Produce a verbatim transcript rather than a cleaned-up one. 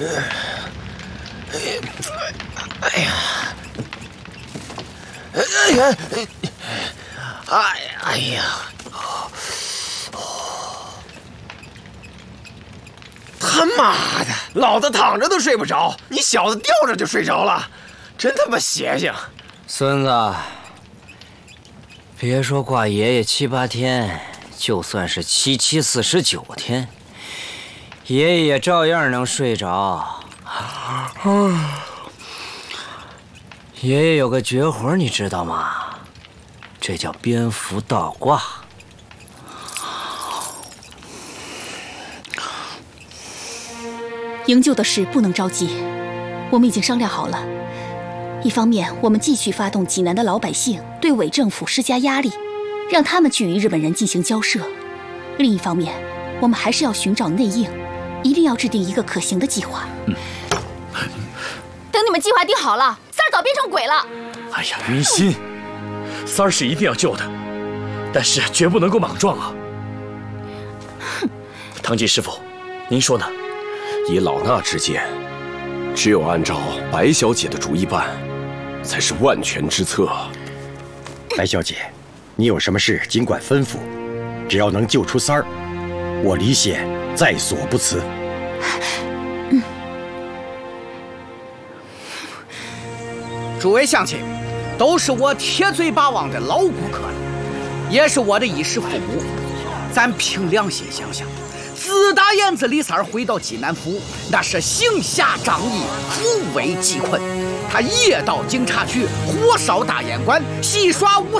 哎呀，哎呀，哎哎呀，他妈的，老子躺着都睡不着，你小子吊着就睡着了，真他妈邪性！ 孙子，别说挂爷爷七八天，就算是七七四十九天，爷爷也照样能睡着。爷爷有个绝活，你知道吗？这叫蝙蝠倒挂。 营救的事不能着急，我们已经商量好了。一方面，我们继续发动济南的老百姓对伪政府施加压力，让他们去与日本人进行交涉；另一方面，我们还是要寻找内应，一定要制定一个可行的计划。 嗯， 等你们计划定好了，三儿早变成鬼了。 哎呀，云心，三儿是一定要救的，但是绝不能够莽撞啊！唐继师傅，您说呢？ 以老衲之见，只有按照白小姐的主意办，才是万全之策。 白小姐，你有什么事尽管吩咐，只要能救出三儿，我李显在所不辞。 嗯。 诸位乡亲，都是我铁嘴八王的老顾客了，也是我的衣食父母。咱凭良心想想，自打燕子李三儿回到济南府，那是行侠仗义，扶危济困。他夜到警察局，火烧大烟馆，戏耍舞